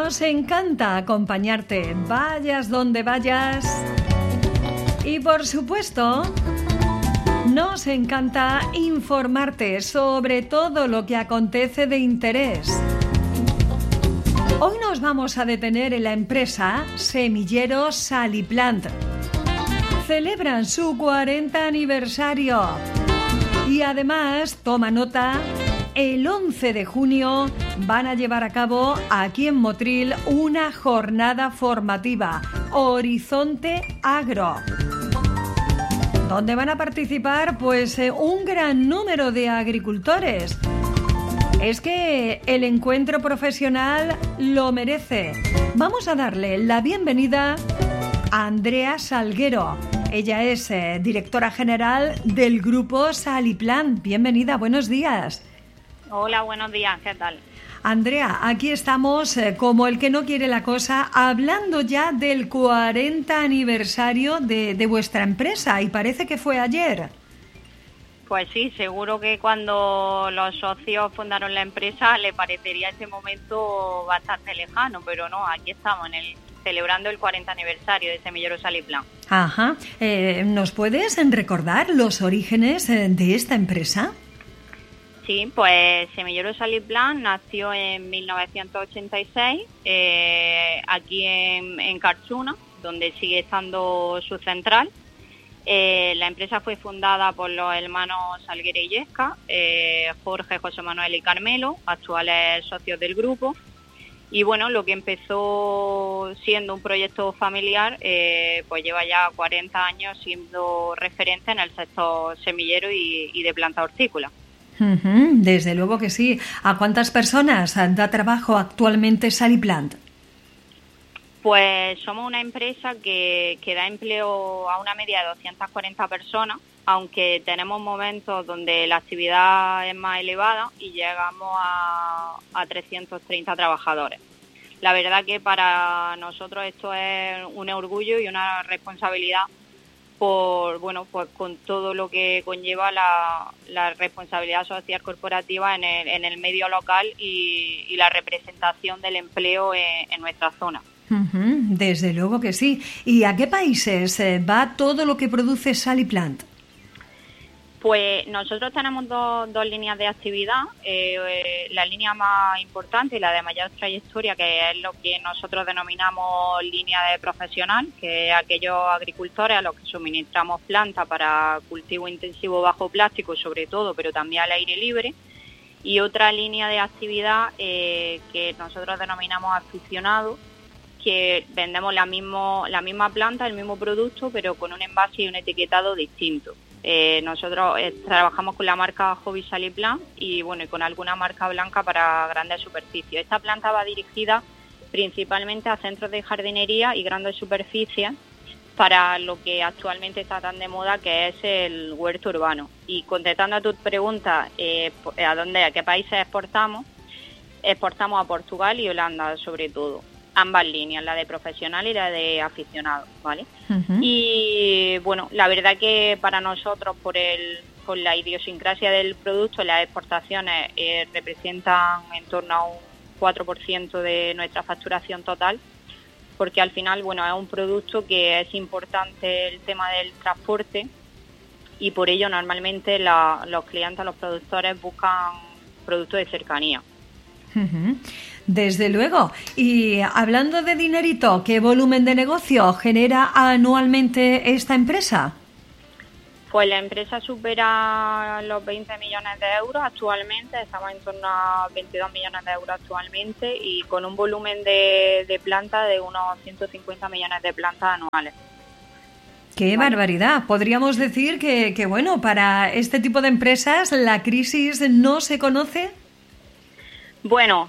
Nos encanta acompañarte, vayas donde vayas. Y por supuesto, nos encanta informarte sobre todo lo que acontece de interés. Hoy nos vamos a detener en la empresa Semillero Saliplant. Celebran su 40 aniversario. Y además, toma nota, el 11 de junio van a llevar a cabo aquí en Motril una jornada formativa, Horizonte Agro, donde van a participar un gran número de agricultores. Es que el encuentro profesional lo merece. Vamos a darle la bienvenida a Andrea Salguero. Ella es directora general del grupo Saliplant. Bienvenida, buenos días. Hola, buenos días, ¿qué tal? Andrea, aquí estamos como el que no quiere la cosa, hablando ya del 40 aniversario de vuestra empresa, y parece que fue ayer. Pues sí, seguro que cuando los socios fundaron la empresa le parecería ese momento bastante lejano, pero no, aquí estamos celebrando el 40 aniversario de Semillero Saliplant. Ajá. ¿Nos puedes recordar los orígenes de esta empresa? Sí, pues Semillero Saliplant nació en 1986 aquí en Carchuna, donde sigue estando su central. La empresa fue fundada por los hermanos Salguero y Yesca, Jorge, José Manuel y Carmelo, actuales socios del grupo. Y bueno, lo que empezó siendo un proyecto familiar, pues lleva ya 40 años siendo referente en el sector semillero y de planta hortícola. Desde luego que sí. ¿A cuántas personas da trabajo actualmente Saliplant? Pues somos una empresa que da empleo a una media de 240 personas, aunque tenemos momentos donde la actividad es más elevada y llegamos a 330 trabajadores. La verdad que para nosotros esto es un orgullo y una responsabilidad pues con todo lo que conlleva la responsabilidad social corporativa en el medio local y la representación del empleo en nuestra zona. Desde luego que sí. ¿Y a qué países va todo lo que produce Saliplant? Pues nosotros tenemos dos líneas de actividad. La línea más importante y la de mayor trayectoria, que es lo que nosotros denominamos línea de profesional, que es aquellos agricultores a los que suministramos plantas para cultivo intensivo bajo plástico, sobre todo, pero también al aire libre. Y otra línea de actividad que nosotros denominamos aficionados, que vendemos la misma planta, el mismo producto, pero con un envase y un etiquetado distinto. Nosotros trabajamos con la marca Hobby Saliplant y con alguna marca blanca para grandes superficies. Esta planta va dirigida principalmente a centros de jardinería y grandes superficies para lo que actualmente está tan de moda, que es el huerto urbano. Y contestando a tu pregunta, ¿a qué países exportamos? Exportamos a Portugal y Holanda, sobre todo. Ambas líneas, la de profesional y la de aficionado, ¿vale? Y la verdad que para nosotros, por la idiosincrasia del producto, las exportaciones representan en torno a un 4% de nuestra facturación total, porque al final, es un producto que es importante el tema del transporte y por ello normalmente los clientes, los productores buscan productos de cercanía. Desde luego. Y hablando de dinerito, ¿qué volumen de negocio genera anualmente esta empresa? Pues la empresa supera los 20 millones de euros actualmente, estamos en torno a 22 millones de euros actualmente y con un volumen de planta de unos 150 millones de plantas anuales. ¡Qué barbaridad! Podríamos decir que para este tipo de empresas la crisis no se conoce. Bueno,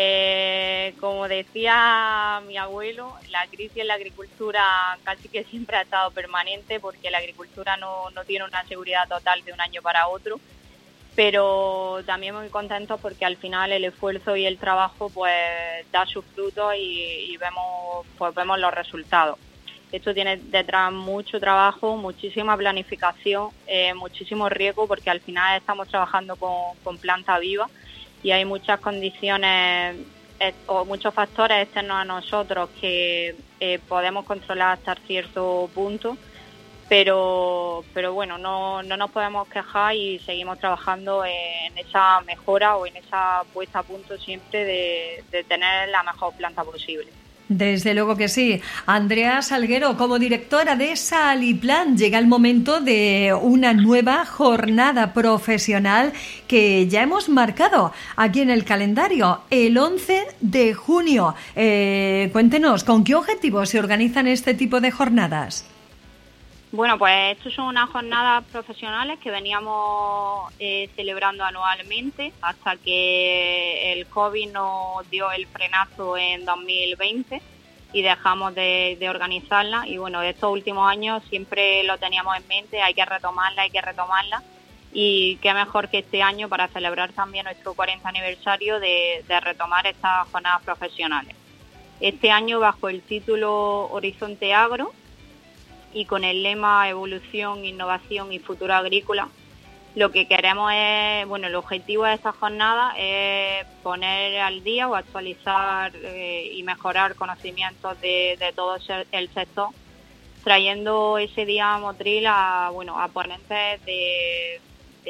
como decía mi abuelo, la crisis en la agricultura casi que siempre ha estado permanente porque la agricultura no tiene una seguridad total de un año para otro, pero también muy contentos porque al final el esfuerzo y el trabajo pues da sus frutos y vemos los resultados. Esto tiene detrás mucho trabajo, muchísima planificación, muchísimo riesgo porque al final estamos trabajando con planta viva y hay muchas condiciones o muchos factores externos a nosotros que podemos controlar hasta cierto punto, pero bueno, no nos podemos quejar y seguimos trabajando en esa mejora o en esa puesta a punto siempre de tener la mejor planta posible. Desde luego que sí. Andrea Salguero, como directora de Saliplan, llega el momento de una nueva jornada profesional que ya hemos marcado aquí en el calendario, el 11 de junio. Cuéntenos, ¿con qué objetivos se organizan este tipo de jornadas? Bueno, pues estas son unas jornadas profesionales que veníamos celebrando anualmente hasta que el COVID nos dio el frenazo en 2020 y dejamos de organizarla. Y bueno, estos últimos años siempre lo teníamos en mente, hay que retomarla. Y qué mejor que este año para celebrar también nuestro 40 aniversario de retomar estas jornadas profesionales. Este año bajo el título Horizonte Agro, y con el lema Evolución, Innovación y Futuro Agrícola, lo que queremos es, bueno, el objetivo de esta jornada es poner al día o actualizar y mejorar conocimientos de todo el sector, trayendo ese día motril a ponentes de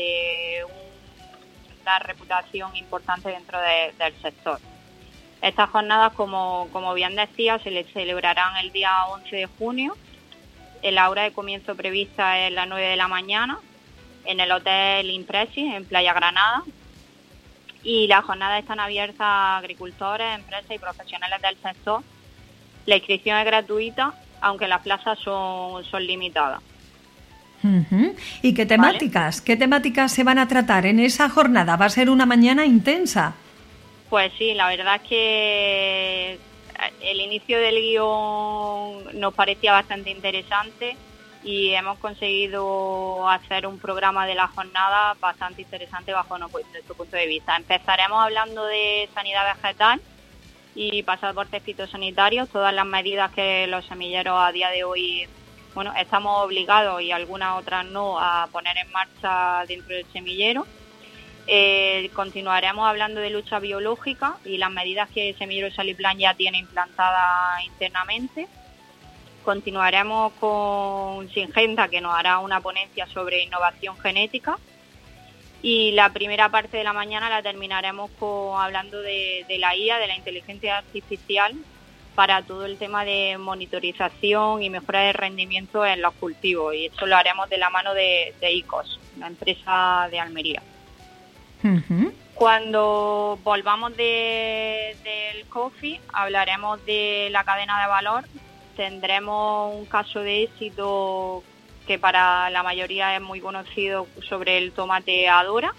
una reputación importante dentro del sector. Estas jornadas, como bien decía, se les celebrarán el día 11 de junio. La hora de comienzo prevista es las 9 de la mañana en el Hotel Impresis, en Playa Granada. Y las jornadas están abiertas a agricultores, empresas y profesionales del sector. La inscripción es gratuita, aunque las plazas son limitadas. Uh-huh. ¿Y qué temáticas? ¿Vale? ¿Qué temáticas se van a tratar en esa jornada? Va a ser una mañana intensa. Pues sí, la verdad es que el inicio del guión nos parecía bastante interesante y hemos conseguido hacer un programa de la jornada bastante interesante bajo nuestro punto de vista. Empezaremos hablando de sanidad vegetal y pasaportes fitosanitarios, todas las medidas que los semilleros a día de hoy, bueno, estamos obligados y algunas otras no a poner en marcha dentro del semillero. Continuaremos hablando de lucha biológica y las medidas que Semillero Saliplan ya tiene implantadas internamente. Continuaremos con Singenta, que nos hará una ponencia sobre innovación genética. Y la primera parte de la mañana la terminaremos hablando de la IA, de la inteligencia artificial, para todo el tema de monitorización y mejora de rendimiento en los cultivos. Y esto lo haremos de la mano de ICOS, la empresa de Almería. Uh-huh. Cuando volvamos del coffee, hablaremos de la cadena de valor. Tendremos un caso de éxito que para la mayoría es muy conocido sobre el tomate Adora.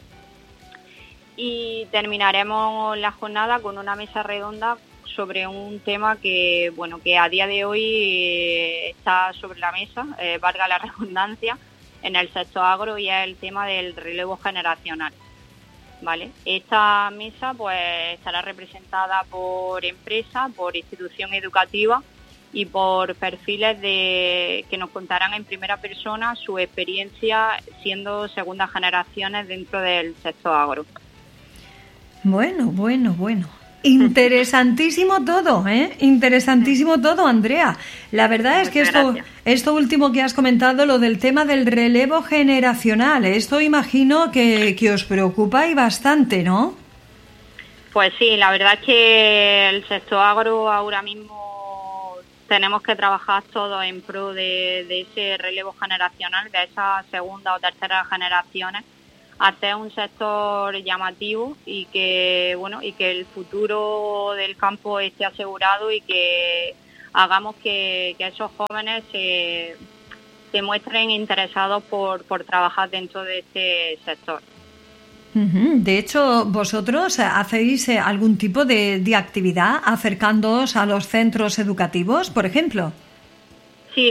Y terminaremos la jornada con una mesa redonda sobre un tema que a día de hoy está sobre la mesa, valga la redundancia, en el sector agro, y es el tema del relevo generacional. ¿Vale? Esta mesa pues estará representada por empresas, por institución educativa y por perfiles que nos contarán en primera persona su experiencia siendo segundas generaciones dentro del sector agro. Bueno. Interesantísimo todo, ¿eh? Interesantísimo todo, Andrea. La verdad es que esto último que has comentado, lo del tema del relevo generacional, esto imagino que os preocupa y bastante, ¿no? Pues sí, la verdad es que el sector agro ahora mismo tenemos que trabajar todos en pro de ese relevo generacional, de esas segunda o terceras generaciones, hacer un sector llamativo y que el futuro del campo esté asegurado y que hagamos que esos jóvenes se muestren interesados por trabajar dentro de este sector. De hecho, ¿vosotros hacéis algún tipo de actividad acercándoos a los centros educativos, por ejemplo? Sí,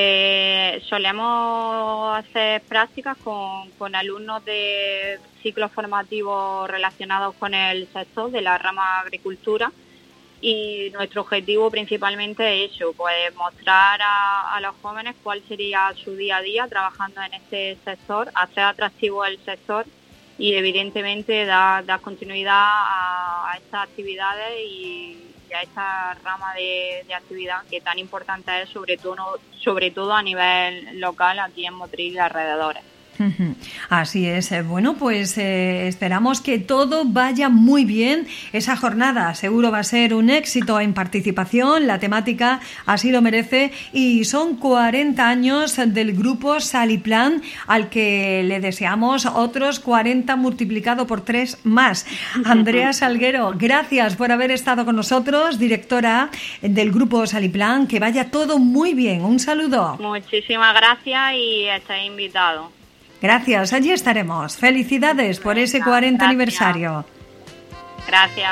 solemos hacer prácticas con alumnos de ciclos formativos relacionados con el sector de la rama agricultura, y nuestro objetivo principalmente es eso, pues mostrar a los jóvenes cuál sería su día a día trabajando en este sector, hacer atractivo el sector y evidentemente dar continuidad a estas actividades y a esta rama de actividad que tan importante es, sobre todo a nivel local aquí en Motril y alrededores. Así es. Bueno, pues esperamos que todo vaya muy bien. Esa jornada seguro va a ser un éxito en participación. La temática así lo merece y son 40 años del grupo Saliplan, al que le deseamos otros 40 multiplicado por 3 más. Andrea Salguero, gracias por haber estado con nosotros, directora del grupo Saliplan. Que vaya todo muy bien. Un saludo. Muchísimas gracias y estáis invitados. Gracias, allí estaremos. Felicidades por ese 40 aniversario. Gracias.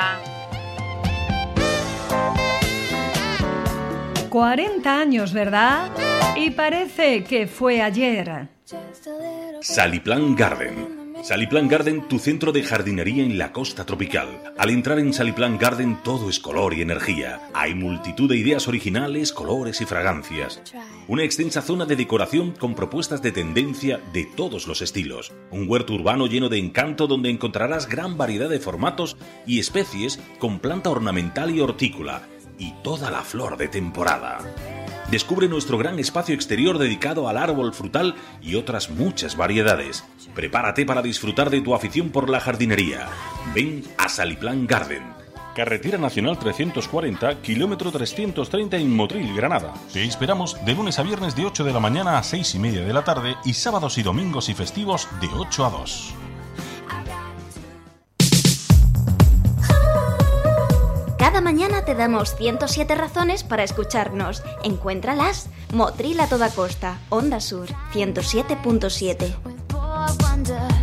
40 años, ¿verdad? Y parece que fue ayer. Saliplan Garden. Saliplan Garden, tu centro de jardinería en la costa tropical. Al entrar en Saliplan Garden todo es color y energía. Hay multitud de ideas originales, colores y fragancias. Una extensa zona de decoración con propuestas de tendencia de todos los estilos. Un huerto urbano lleno de encanto donde encontrarás gran variedad de formatos y especies con planta ornamental y hortícola. Y toda la flor de temporada. Descubre nuestro gran espacio exterior dedicado al árbol frutal y otras muchas variedades. Prepárate para disfrutar de tu afición por la jardinería. Ven a Saliplan Garden. Carretera Nacional 340, kilómetro 330 en Motril, Granada. Te esperamos de lunes a viernes de 8 de la mañana a 6:30 de la tarde y sábados y domingos y festivos de 8 a 2. Cada mañana te damos 107 razones para escucharnos. Encuéntralas. Motril a toda costa. Onda Sur 107.7.